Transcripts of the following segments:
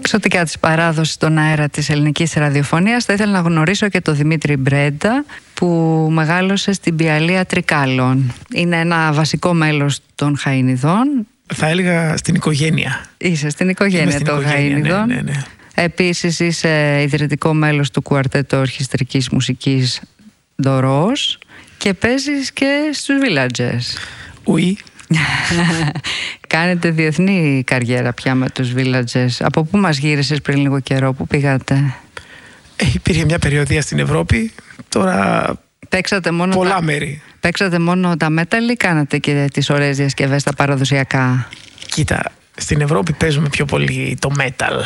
Εξωτικά της παράδοσης στον αέρα της ελληνικής ραδιοφωνίας, θα ήθελα να γνωρίσω και τον Δημήτρη Μπρέντα, που μεγάλωσε στην Πιαλία Τρικάλων. Είναι ένα βασικό μέλος των Χαΐνιδων. Θα έλεγα στην οικογένεια. Είσαι στην οικογένεια των Χαΐνιδων. Ναι. Επίσης είσαι ιδρυτικό μέλος του κουαρτέτο ορχιστρικής μουσικής Ντορός και παίζεις και στους Villagers. Oui. Κάνετε διεθνή καριέρα πια με τους Villagers. Από πού μας γύρισες πριν λίγο καιρό, πού πήγατε? Υπήρχε μια περιοδία στην Ευρώπη, τώρα παίξατε μόνο πολλά μέρη. Παίξατε μόνο τα metal ή κάνατε και τις ωραίες διασκευές, τα παραδοσιακά? Κοίτα, στην Ευρώπη παίζουμε πιο πολύ το metal.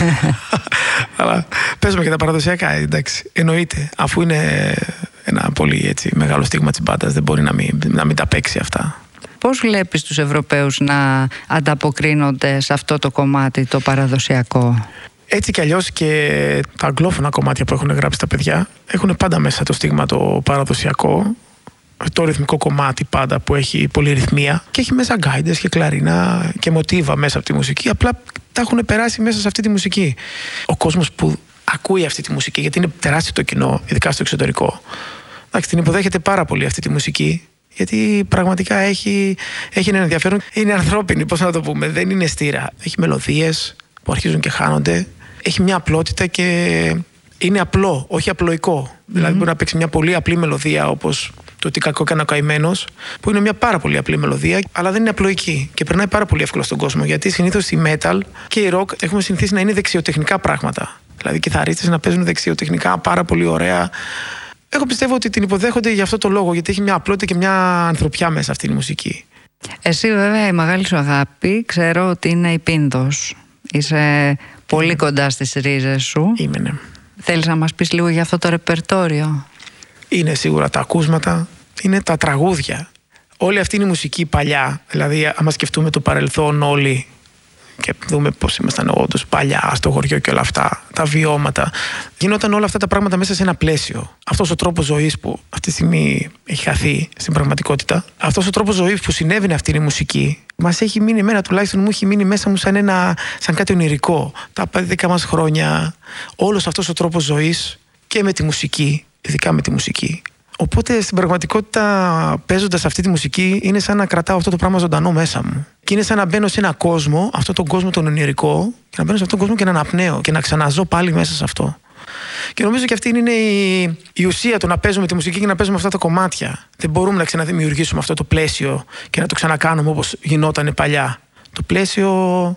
Αλλά παίζουμε και τα παραδοσιακά, εντάξει. Εννοείται, αφού είναι ένα πολύ έτσι, μεγάλο στίγμα της μπάντας, δεν μπορεί να μην τα παίξει αυτά. Πώς βλέπεις τους Ευρωπαίους να ανταποκρίνονται σε αυτό το κομμάτι, το παραδοσιακό? Έτσι κι αλλιώς και τα αγγλόφωνα κομμάτια που έχουν γράψει τα παιδιά έχουν πάντα μέσα το στίγμα το παραδοσιακό, το ρυθμικό κομμάτι πάντα που έχει πολυρυθμία και έχει μέσα γκάιντες και κλαρίνα και μοτίβα μέσα από τη μουσική, απλά τα έχουν περάσει μέσα σε αυτή τη μουσική. Ο κόσμος που ακούει αυτή τη μουσική, γιατί είναι τεράστιο το κοινό, ειδικά στο εξωτερικό, εντάξει, την υποδέχεται πάρα πολύ αυτή τη μουσική, γιατί πραγματικά έχει ένα ενδιαφέρον. Είναι ανθρώπινη, πώς να το πούμε, δεν είναι στήρα. Έχει μελωδίες που αρχίζουν και χάνονται. Έχει μια απλότητα και είναι απλό, όχι απλοϊκό. Δηλαδή μπορεί να παίξει μια πολύ απλή μελωδία, όπως το «Τι κακό έκανε ο καημένος», που είναι μια πάρα πολύ απλή μελωδία, αλλά δεν είναι απλοϊκή και περνάει πάρα πολύ εύκολα στον κόσμο. Γιατί συνήθως η metal και η rock έχουμε συνηθίσει να είναι δεξιοτεχνικά πράγματα. Δηλαδή κιθαρίστες να παίζουν δεξιοτεχνικά πάρα πολύ ωραία. Εγώ πιστεύω ότι την υποδέχονται για αυτό το λόγο, γιατί έχει μια απλότητα και μια ανθρωπιά μέσα αυτή η μουσική. Εσύ βέβαια η μεγάλη σου αγάπη ξέρω ότι είναι η Πίνδος. Είσαι πολύ κοντά στις ρίζες σου. Είμαι, ναι. Θέλεις να μας πεις λίγο για αυτό το ρεπερτόριο? Είναι σίγουρα τα ακούσματα, είναι τα τραγούδια. Όλη αυτή είναι η μουσική παλιά. Δηλαδή άμα σκεφτούμε το παρελθόν όλοι και δούμε πώς ήμασταν όντως παλιά στο χωριό και όλα αυτά, τα βιώματα, γινόταν όλα αυτά τα πράγματα μέσα σε ένα πλαίσιο. Αυτός ο τρόπος ζωής που αυτή τη στιγμή έχει χαθεί στην πραγματικότητα, αυτός ο τρόπος ζωής που συνέβαινε αυτή η μουσική, μας έχει μείνει, εμένα τουλάχιστον μου έχει μείνει μέσα μου σαν κάτι ονειρικό. Τα παιδικά μας χρόνια, όλος αυτός ο τρόπος ζωής και με τη μουσική, ειδικά με τη μουσική. Οπότε στην πραγματικότητα, παίζοντας αυτή τη μουσική, είναι σαν να κρατάω αυτό το πράγμα ζωντανό μέσα μου. Και είναι σαν να μπαίνω σε ένα κόσμο, αυτόν τον κόσμο τον ονειρικό, και να μπαίνω σε αυτόν τον κόσμο και να αναπνέω και να ξαναζώ πάλι μέσα σε αυτό. Και νομίζω και αυτή είναι η ουσία του να παίζουμε τη μουσική και να παίζουμε αυτά τα κομμάτια. Δεν μπορούμε να ξαναδημιουργήσουμε αυτό το πλαίσιο και να το ξανακάνουμε όπως γινόταν παλιά. Το πλαίσιο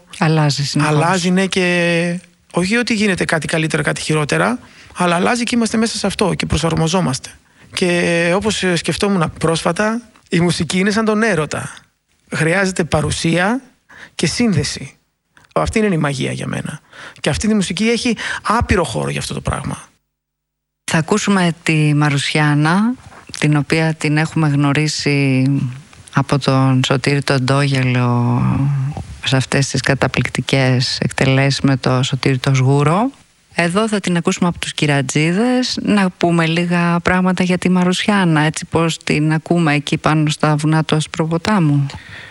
αλλάζει, ναι, και όχι ότι γίνεται κάτι καλύτερα, κάτι χειρότερα, αλλά αλλάζει και είμαστε μέσα σε αυτό και προσαρμοζόμαστε. Και όπως σκεφτόμουν πρόσφατα, η μουσική είναι σαν τον έρωτα. Χρειάζεται παρουσία και σύνδεση. Αυτή είναι η μαγεία για μένα. Και αυτή τη μουσική έχει άπειρο χώρο για αυτό το πράγμα. Θα ακούσουμε τη Μαρουσιάνα, την οποία την έχουμε γνωρίσει από τον Σωτήρη τον Ντόγελο σε αυτές τις καταπληκτικές εκτελέσεις με το Σωτήρη το Σγούρο. Εδώ θα την ακούσουμε από τους Κυρατζίδες. Να πούμε λίγα πράγματα για τη Μαρουσιάνα, έτσι πως την ακούμε εκεί πάνω στα βουνά του Ασπροποτάμου.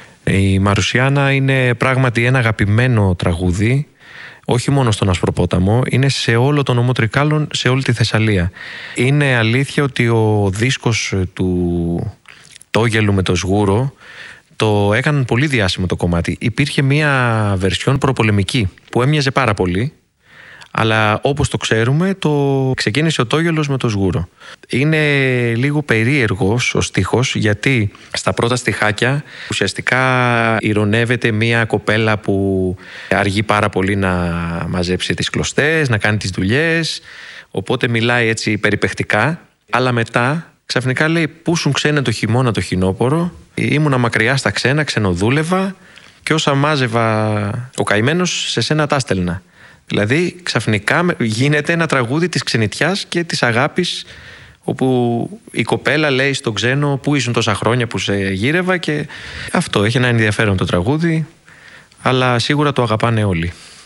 Η Μαρουσιάνα είναι πράγματι ένα αγαπημένο τραγούδι, όχι μόνο στον Ασπροπόταμο, είναι σε όλο τον νομό Τρικάλων, σε όλη τη Θεσσαλία. Είναι αλήθεια ότι ο δίσκος του Τόγελου με το Σγούρο το έκαναν πολύ διάσημο το κομμάτι. Υπήρχε μια βερσιόν προπολεμική που έμοιαζε πάρα πολύ, αλλά όπως το ξέρουμε το ξεκίνησε ο Τόγελος με το Σγούρο. Είναι λίγο περίεργος ο στίχος, γιατί στα πρώτα στιχάκια ουσιαστικά ηρωνεύεται μια κοπέλα που αργεί πάρα πολύ να μαζέψει τις κλωστές, να κάνει τις δουλειές, οπότε μιλάει έτσι περιπαιχτικά, αλλά μετά ξαφνικά λέει «Πούσουν ξένε το χειμώνα το χινόπορο, ήμουνα μακριά στα ξένα, ξενοδούλευα και όσα μάζευα ο καημένος σε σένα τα στέλνα». Δηλαδή ξαφνικά γίνεται ένα τραγούδι της ξενιτιάς και της αγάπης, όπου η κοπέλα λέει στον ξένο «Πού ήσουν τόσα χρόνια που σε γύρευα», και αυτό έχει ένα ενδιαφέρον το τραγούδι, αλλά σίγουρα το αγαπάνε όλοι.